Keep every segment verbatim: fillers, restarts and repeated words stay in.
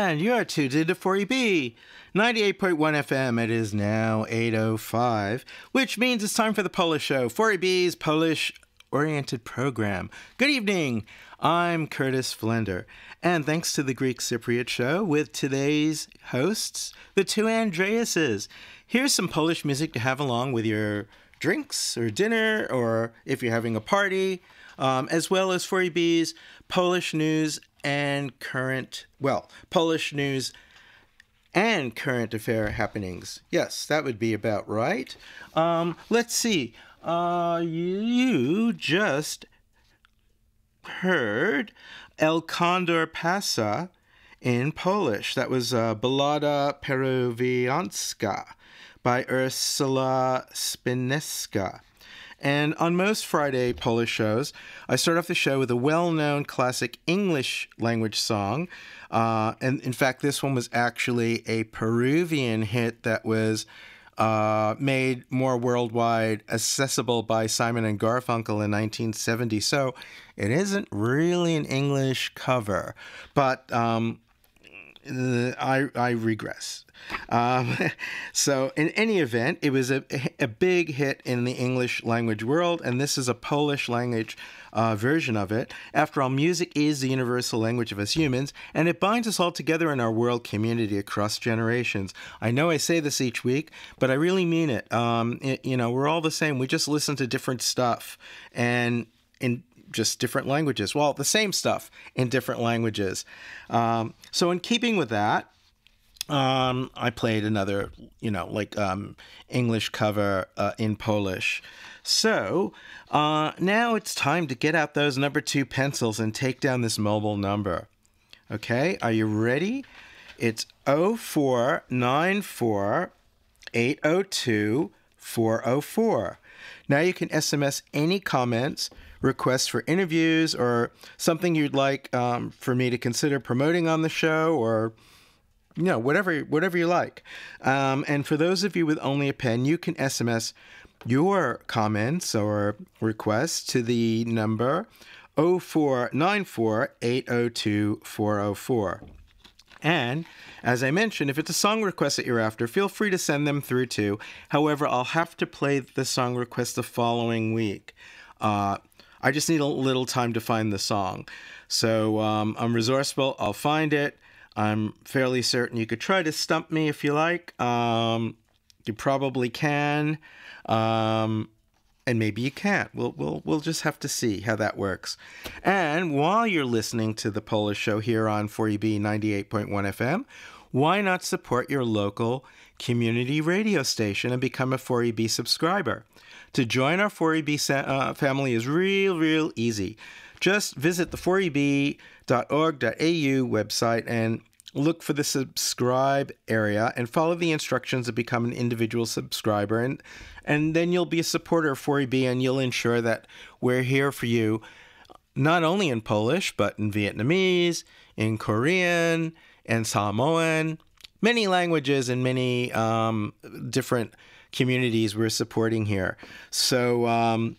And you're tuned to four E B, ninety-eight point one F M. It is now eight oh five, which means it's time for the Polish Show, four E B's Polish-oriented program. Good evening. I'm Curtis Flender, and thanks to the Greek Cypriot Show with today's hosts, the two Andreases. Here's some Polish music to have along with your drinks or dinner, or if you're having a party, um, as well as four E B's Polish news and current, well, Polish news and current affair happenings. Yes, that would be about right. Um, let's see. Uh, you just heard El Condor Pasa in Polish. That was uh, Ballada Peruvianska by Ursula Spineska. And on most Friday Polish shows, I start off the show with a well-known classic English language song. Uh, and in fact, this one was actually a Peruvian hit that was uh, made more worldwide accessible by Simon and Garfunkel in nineteen seventy. So it isn't really an English cover, but um, I, I regress. Um, so in any event, it was a, a big hit in the English language world, and this is a Polish language uh, version of it. After all, music is the universal language of us humans, and it binds us all together in our world community across generations. I know I say this each week, but I really mean it. Um, it you know, we're all the same. We just listen to different stuff, and in just different languages. Well, the same stuff in different languages. Um, so in keeping with that, um, I played another, you know, like um, English cover uh, in Polish. So uh, now it's time to get out those number two pencils and take down this mobile number. Okay, are you ready? It's oh four nine four, eight oh two, four oh four. Now you can S M S any comments, requests for interviews, or something you'd like um, for me to consider promoting on the show, or, you know, whatever whatever you like. Um, and for those of you with only a pen, you can S M S your comments or requests to the number oh four nine four, eight oh two, four oh four. And as I mentioned, if it's a song request that you're after, feel free to send them through too. However, I'll have to play the song request the following week. Uh, I just need a little time to find the song. So um, I'm resourceful. I'll find it. I'm fairly certain you could try to stump me if you like. Um, you probably can. Um, and maybe you can't. We'll, we'll, we'll just have to see how that works. And while you're listening to the Polish Show here on four E B ninety-eight point one F M, why not support your local community radio station and become a four E B subscriber? To join our four E B uh, family is real, real easy. Just visit the four e b dot org dot a u website and look for the subscribe area and follow the instructions to become an individual subscriber. And, and then you'll be a supporter of four E B, and you'll ensure that we're here for you, not only in Polish, but in Vietnamese, in Korean, and Samoan, many languages and many um, different communities we're supporting here. So um,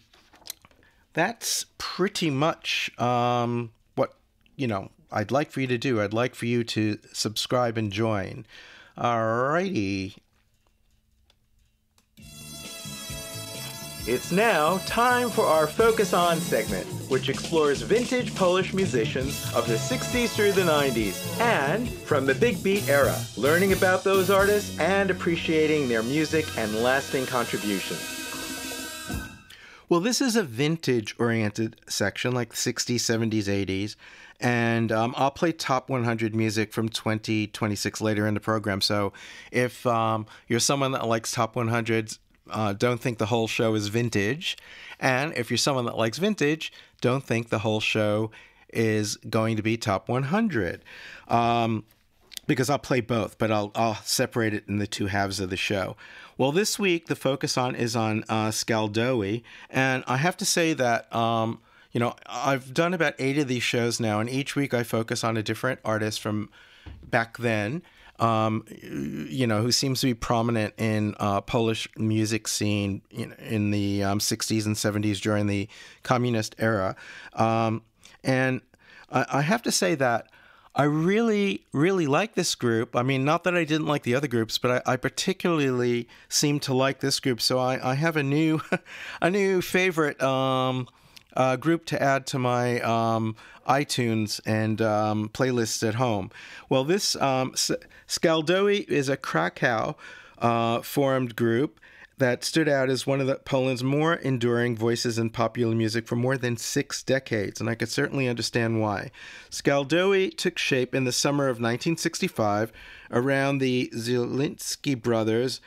that's pretty much um, what, you know, I'd like for you to do. I'd like for you to subscribe and join. Alrighty. It's now time for our Focus On segment, which explores vintage Polish musicians of the sixties through the nineties and from the big beat era, learning about those artists and appreciating their music and lasting contributions. Well, this is a vintage-oriented section, like sixties, seventies, eighties, and um, I'll play top one hundred music from twenty twenty-six later in the program. So if um, you're someone that likes top one hundreds, Uh, don't think the whole show is vintage. And if you're someone that likes vintage, don't think the whole show is going to be top one hundred. Um, because I'll play both, but I'll, I'll separate it in the two halves of the show. Well, this week, the focus on is on uh, Skaldowie. And I have to say that, um, you know, I've done about eight of these shows now, and each week I focus on a different artist from back then. Um, you know, who seems to be prominent in uh, Polish music scene in, in the um, sixties and seventies during the communist era. Um, and I, I have to say that I really, really like this group. I mean, not that I didn't like the other groups, but I, I particularly seem to like this group. So I, I have a new, a new favorite um, uh, group to add to my um, iTunes and um, playlists at home. Well, this um, Skaldowie is a Krakow uh, formed group that stood out as one of the Poland's more enduring voices in popular music for more than six decades, and I could certainly understand why. Skaldowie took shape in the summer of nineteen sixty-five around the Zielinski brothers.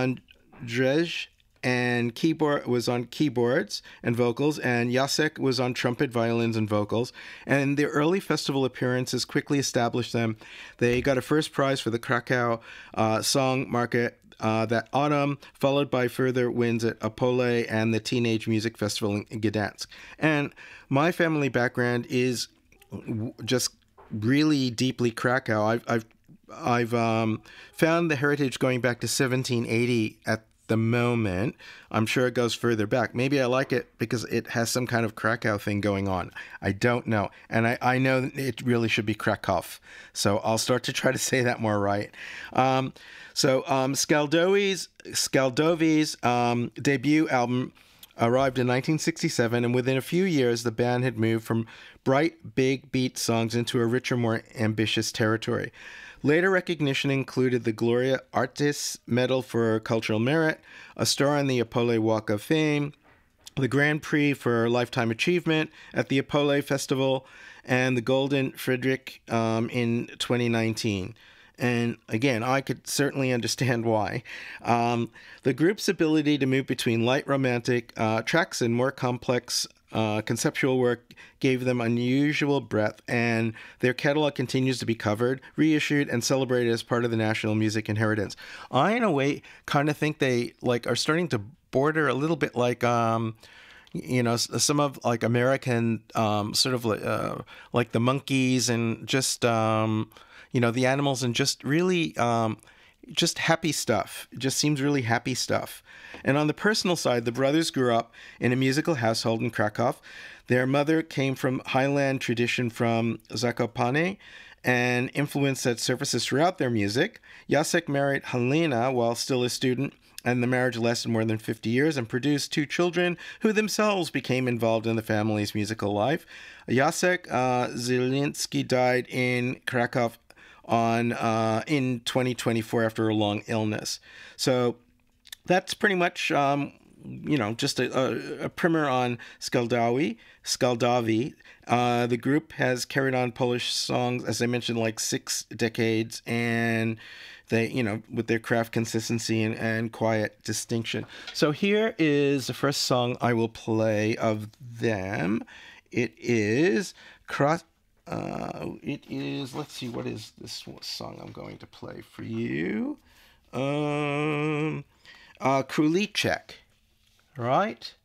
Andrzej and keyboard was on keyboards and vocals, and Jacek was on trumpet, violins, and vocals. And their early festival appearances quickly established them. They got a first prize for the Krakow uh, Song Market Uh, that autumn, followed by further wins at Opole and the Teenage Music Festival in Gdansk. And my family background is w- just really deeply Krakow. I've I've I've um, found the heritage going back to seventeen eighty at the moment. I'm sure it goes further back. Maybe I like it because it has some kind of Krakow thing going on. I don't know. And I, I know it really should be Krakow. So I'll start to try to say that more right. Um, so um, Skaldowie's, Skaldowie's um, debut album arrived in nineteen sixty-seven, and within a few years, the band had moved from bright, big beat songs into a richer, more ambitious territory. Later recognition included the Gloria Artis Medal for Cultural Merit, a star on the Opole Walk of Fame, the Grand Prix for Lifetime Achievement at the Opole Festival, and the Golden Friedrich um, in twenty nineteen. And again, I could certainly understand why. Um, the group's ability to move between light romantic uh, tracks and more complex uh, conceptual work gave them unusual breadth, and their catalog continues to be covered, reissued, and celebrated as part of the national music inheritance. I, in a way, kind of think they like are starting to border a little bit like um, you know, some of like American um, sort of uh, like the Monkees and just um, you know, the Animals, and just really um, just happy stuff. It just seems really happy stuff. And on the personal side, the brothers grew up in a musical household in Krakow. Their mother came from Highland tradition from Zakopane, and influence that surfaces throughout their music. Jacek married Halina while still a student, and the marriage lasted more than fifty years and produced two children who themselves became involved in the family's musical life. Jacek uh, Zielinski died in Krakow on uh, in twenty twenty-four after a long illness. So that's pretty much, um, you know, just a, a, a primer on Skaldowie. Skaldowie. Uh, the group has carried on Polish songs, as I mentioned, like six decades, and they, you know, with their craft consistency and, and quiet distinction. So here is the first song I will play of them. It is Cross. Uh, it is. Let's see. What is this song I'm going to play for you? Um, uh, Króliczek. Right.